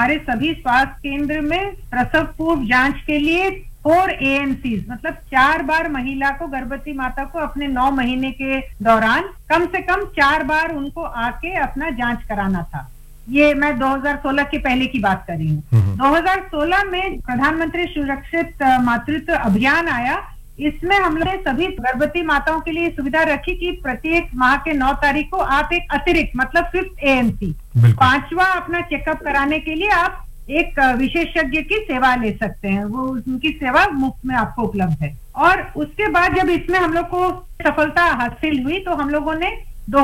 हमारे सभी स्वास्थ्य केंद्र में प्रसव पूर्व जांच के लिए 4 ANCs, मतलब 4 बार महिला को, गर्भवती माता को अपने 9 महीने के दौरान कम से कम 4 बार उनको आके अपना जांच कराना था। ये मैं 2016 के पहले की बात कर रही हूँ। 2016 में प्रधानमंत्री सुरक्षित मातृत्व अभियान आया। इसमें हम लोग ने सभी गर्भवती माताओं के लिए सुविधा रखी कि प्रत्येक माह के 9 तारीख को आप एक अतिरिक्त, मतलब 5th ANC, 5वां अपना चेकअप कराने के लिए आप एक विशेषज्ञ की सेवा ले सकते हैं। वो उनकी सेवा मुफ्त में आपको उपलब्ध है। और उसके बाद जब इसमें हम लोग को सफलता हासिल हुई तो हम लोगों ने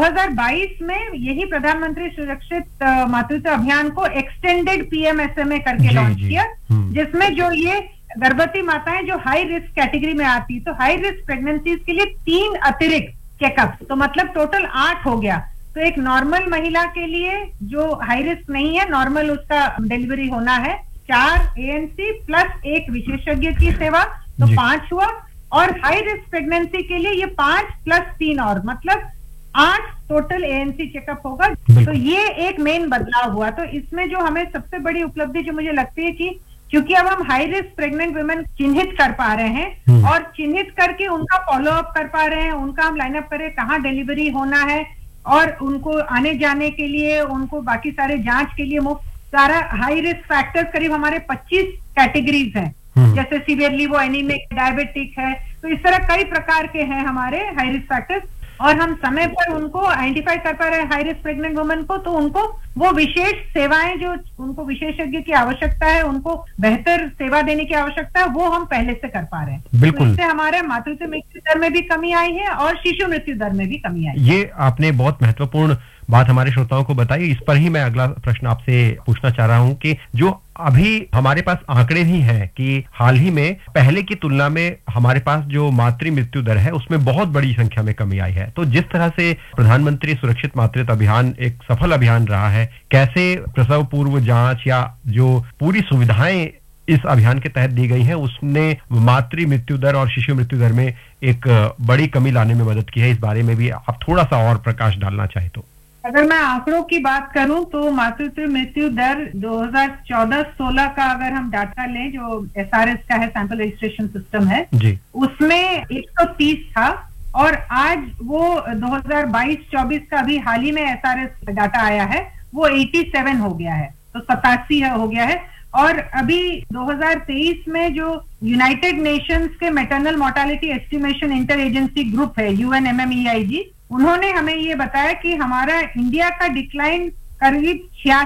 2022 में यही प्रधानमंत्री सुरक्षित मातृत्व अभियान को एक्सटेंडेड PMSMA करके लॉन्च किया, जिसमें जो ये गर्भवती माताएं जो हाई रिस्क कैटेगरी में आती, तो हाई रिस्क प्रेगनेंसीज के लिए 3 अतिरिक्त चेकअप, तो मतलब टोटल 8 हो गया। तो एक नॉर्मल महिला के लिए जो हाई रिस्क नहीं है, नॉर्मल उसका डिलीवरी होना है, 4 ANC प्लस एक विशेषज्ञ की सेवा, तो 5 हुआ। और हाई रिस्क प्रेगनेंसी के लिए ये 5 प्लस 3 और, मतलब 8 टोटल ANC चेकअप होगा। तो ये एक मेन बदलाव हुआ। तो इसमें जो हमें सबसे बड़ी उपलब्धि जो मुझे लगती है कि क्योंकि अब हम हाई रिस्क प्रेग्नेंट वुमेन चिन्हित कर पा रहे हैं और चिन्हित करके उनका फॉलो अप कर पा रहे हैं, उनका हम लाइनअप करें कहाँ डिलीवरी होना है और उनको आने जाने के लिए, उनको बाकी सारे जांच के लिए मुफ्त, सारा हाई रिस्क फैक्टर्स करीब हमारे 25 कैटेगरीज हैं, जैसे सीवियरली वो एनीमिक, डायबिटिक है, तो इस तरह कई प्रकार के हैं हमारे हाई रिस्क फैक्टर्स। और हम समय पर उनको आइडेंटिफाई कर पा रहे हैं हाई रिस्क प्रेग्नेंट वुमेन को, तो उनको वो विशेष सेवाएं जो उनको विशेषज्ञ की आवश्यकता है, उनको बेहतर सेवा देने की आवश्यकता है, वो हम पहले से कर पा रहे हैं। बिल्कुल। तो इससे हमारे मातृत्व मृत्यु दर में भी कमी आई है और शिशु मृत्यु दर में भी कमी आई। ये आपने बहुत महत्वपूर्ण बात हमारे श्रोताओं को बताई। इस पर ही मैं अगला प्रश्न आपसे पूछना चाह रहा हूं कि जो अभी हमारे पास आंकड़े भी हैं कि हाल ही में पहले की तुलना में हमारे पास जो मातृ मृत्यु दर है उसमें बहुत बड़ी संख्या में कमी आई है। तो जिस तरह से प्रधानमंत्री सुरक्षित मातृत्व अभियान एक सफल अभियान रहा है, कैसे प्रसव पूर्व जांच या जो पूरी सुविधाएं इस अभियान के तहत दी गई हैं उसने मातृ मृत्यु दर और शिशु मृत्यु दर में एक बड़ी कमी लाने में मदद की है, इस बारे में भी आप थोड़ा सा और प्रकाश डालना चाहे तो। अगर मैं आंकड़ों की बात करूं तो मातृत्व मृत्यु दर 2014-16 का अगर हम डाटा लें, जो SRS का है, सैंपल रजिस्ट्रेशन सिस्टम है जी, उसमें 130 था और आज वो 2022-24 का अभी हाल ही में SRS डाटा आया है, वो 87 हो गया है, तो 87 हो गया है। और अभी 2023 में जो यूनाइटेड नेशंस के maternal mortality estimation inter agency group है, UNMMEIG, उन्होंने हमें ये बताया कि हमारा इंडिया का डिक्लाइन करीब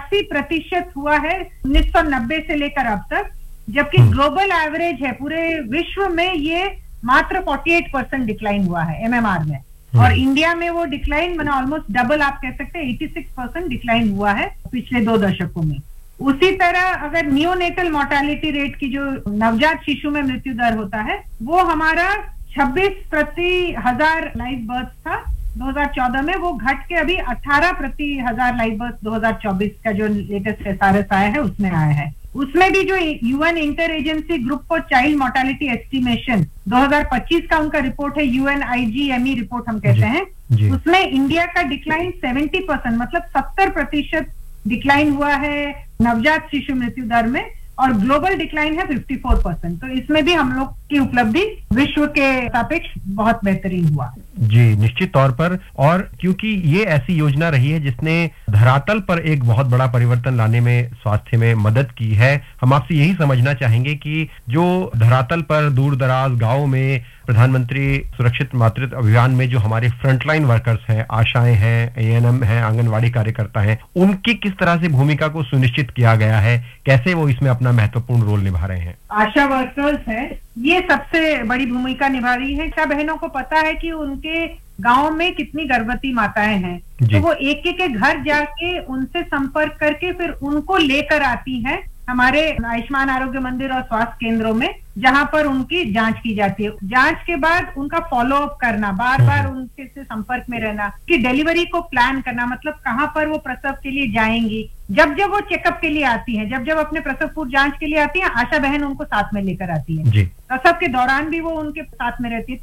86% हुआ है 1990 से लेकर अब तक, जबकि ग्लोबल एवरेज है पूरे विश्व में ये मात्र 48% डिक्लाइन हुआ है MMR में, और इंडिया में वो डिक्लाइन मैंने ऑलमोस्ट डबल, आप कह सकते हैं 86% डिक्लाइन हुआ है पिछले 2 दशकों में। उसी तरह अगर नियोनेटल मोर्टालिटी रेट की, जो नवजात शिशु में मृत्यु दर होता है, वो हमारा 26 प्रति 1000 लाइव बर्थ था 2014 में, वो घट के अभी 18 प्रति 1000 लाइव बर्थ 2024 का जो लेटेस्ट SRS आया है उसमें आया है। उसमें भी जो UN inter agency group for child mortality estimation 2025 का उनका रिपोर्ट है, UNIGME रिपोर्ट हम कहते हैं, उसमें इंडिया का डिक्लाइन 70%, मतलब 70% डिक्लाइन हुआ है नवजात शिशु मृत्यु दर में, और ग्लोबल डिक्लाइन है 54%। तो इसमें भी हम लोग की उपलब्धि विश्व के सापेक्ष बहुत बेहतरीन हुआ जी, निश्चित तौर पर। और क्योंकि ये ऐसी योजना रही है जिसने धरातल पर एक बहुत बड़ा परिवर्तन लाने में स्वास्थ्य में मदद की है, हम आपसे यही समझना चाहेंगे कि जो धरातल पर दूर दराज गाँव में प्रधानमंत्री सुरक्षित मातृत्व अभियान में जो हमारे फ्रंटलाइन वर्कर्स हैं, आशाएं हैं, ANM हैं, आंगनवाड़ी कार्यकर्ता हैं, उनकी किस तरह से भूमिका को सुनिश्चित किया गया है, कैसे वो इसमें अपना महत्वपूर्ण रोल निभा रहे हैं? आशा वर्कर्स है, ये सबसे बड़ी भूमिका निभा रही है। सब बहनों को पता है कि उनके गांव में कितनी गर्भवती माताएं हैं, तो वो एक एक के घर जाके उनसे संपर्क करके फिर उनको लेकर आती हैं हमारे आयुष्मान आरोग्य मंदिर और स्वास्थ्य केंद्रों में, जहां पर उनकी जांच की जाती है। जांच के बाद उनका फॉलो अप करना, बार बार उनके से संपर्क में रहना, कि डिलीवरी को प्लान करना, मतलब कहां पर वो प्रसव के लिए जाएंगी। जब जब वो चेकअप के लिए आती हैं, जब जब अपने प्रसव पूर्व जांच के लिए आती हैं, आशा बहन उनको साथ में लेकर आती है। प्रसव के दौरान भी वो उनके साथ में रहती है। तो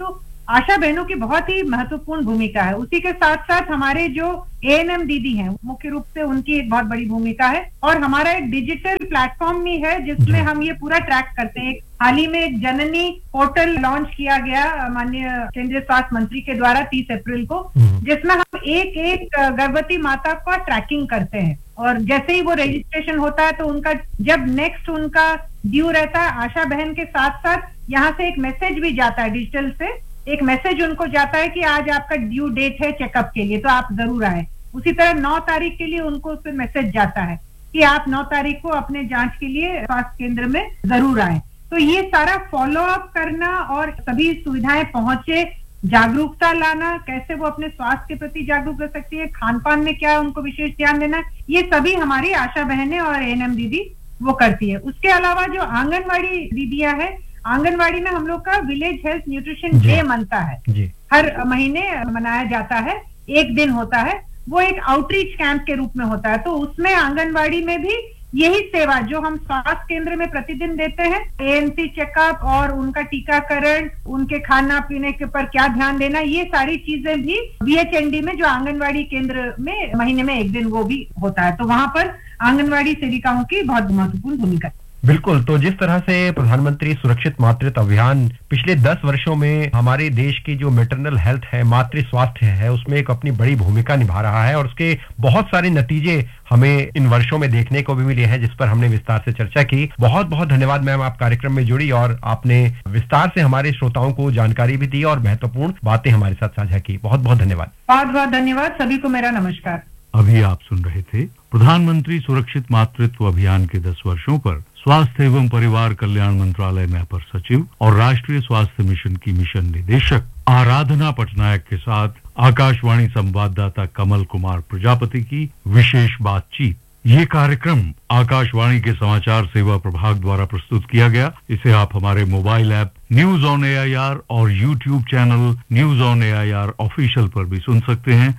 आशा बहनों की बहुत ही महत्वपूर्ण भूमिका है। उसी के साथ साथ हमारे जो एएनएम दीदी हैं, मुख्य रूप से उनकी एक बहुत बड़ी भूमिका है। और हमारा एक डिजिटल प्लेटफॉर्म भी है जिसमें हम ये पूरा ट्रैक करते हैं। हाल ही में एक जननी पोर्टल लॉन्च किया गया माननीय केंद्रीय स्वास्थ्य मंत्री के द्वारा 30 अप्रैल को, जिसमें हम एक एक गर्भवती माता का ट्रैकिंग करते हैं। और जैसे ही वो रजिस्ट्रेशन होता है तो उनका जब नेक्स्ट उनका ड्यू रहता है, आशा बहन के साथ साथ यहाँ से एक मैसेज भी जाता है, डिजिटल से एक मैसेज उनको जाता है कि आज आपका ड्यू डेट है चेकअप के लिए, तो आप जरूर आए। उसी तरह 9 तारीख के लिए उनको उससे मैसेज जाता है कि आप 9 तारीख को अपने जांच के लिए स्वास्थ्य केंद्र में जरूर आए। तो ये सारा फॉलो अप करना और सभी सुविधाएं पहुंचे, जागरूकता लाना, कैसे वो अपने स्वास्थ्य के प्रति जागरूक रह सकती है, खान पान में क्या उनको विशेष ध्यान देना, ये सभी हमारी आशा बहनें और एएनएम दीदी वो करती है। उसके अलावा जो आंगनवाड़ी दीदियां हैं, आंगनवाड़ी में हम लोग का विलेज हेल्थ न्यूट्रिशन डे मनता है, हर महीने मनाया जाता है, एक दिन होता है, वो एक आउटरीच कैंप के रूप में होता है। तो उसमें आंगनवाड़ी में भी यही सेवा जो हम स्वास्थ्य केंद्र में प्रतिदिन देते हैं, एएनसी चेकअप और उनका टीकाकरण, उनके खाना पीने के ऊपर क्या ध्यान देना, ये सारी चीजें भी बीएचएनडी में जो आंगनवाड़ी केंद्र में महीने में एक दिन वो भी होता है। तो वहां पर आंगनवाड़ी सेविकाओं की बहुत महत्वपूर्ण भूमिका है। बिल्कुल। तो जिस तरह से प्रधानमंत्री सुरक्षित मातृत्व अभियान पिछले 10 वर्षों में हमारे देश की जो मैटरनल हेल्थ है, मातृ स्वास्थ्य है, उसमें एक अपनी बड़ी भूमिका निभा रहा है और उसके बहुत सारे नतीजे हमें इन वर्षों में देखने को भी मिले हैं, जिस पर हमने विस्तार से चर्चा की। बहुत बहुत धन्यवाद मैम, आप कार्यक्रम में जुड़ी और आपने विस्तार से हमारे श्रोताओं को जानकारी भी दी और महत्वपूर्ण बातें हमारे साथ साझा की। बहुत बहुत धन्यवाद। बहुत बहुत धन्यवाद, सभी को मेरा नमस्कार। अभी आप सुन रहे थे प्रधानमंत्री सुरक्षित मातृत्व अभियान के 10 वर्षों पर स्वास्थ्य एवं परिवार कल्याण मंत्रालय में अपर सचिव और राष्ट्रीय स्वास्थ्य मिशन की मिशन निदेशक आराधना पटनायक के साथ आकाशवाणी संवाददाता कमल कुमार प्रजापति की विशेष बातचीत। ये कार्यक्रम आकाशवाणी के समाचार सेवा प्रभाग द्वारा प्रस्तुत किया गया। इसे आप हमारे mobile app news on AIR और YouTube channel news on AIR official पर भी सुन सकते हैं।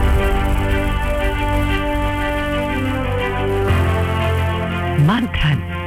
मंथन